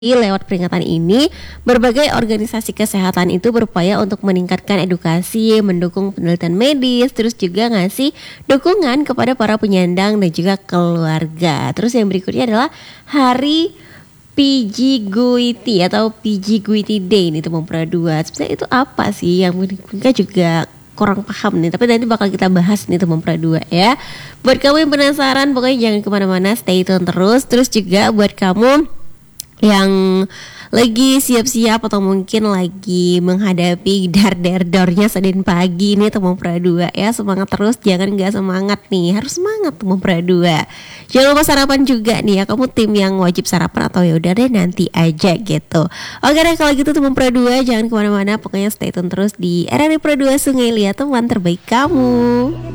Lewat peringatan ini, berbagai organisasi kesehatan itu berupaya untuk meningkatkan edukasi, mendukung penelitian medis, terus juga ngasih dukungan kepada para penyandang dan juga keluarga. Terus yang berikutnya adalah Hari PGGUIT atau PGGUIT Day ini tuh Mempra 2. Sebenarnya itu apa sih yang mereka juga kurang paham nih, tapi nanti bakal kita bahas nih tuh Mempra 2 ya. Buat kamu yang penasaran, pokoknya jangan kemana-mana, stay tune terus. Terus juga buat kamu yang lagi siap-siap atau mungkin lagi menghadapi dar-der-dornya Senin pagi nih teman Mempra 2 ya, semangat terus, jangan gak semangat nih, harus semangat teman Mempra 2. Jangan lupa sarapan juga nih ya, kamu tim yang wajib sarapan atau yaudah deh nanti aja gitu. Oke deh kalau gitu teman Mempra 2 jangan kemana-mana, pokoknya stay tune terus di RRI Pro 2 Sungai Liat, teman terbaik kamu.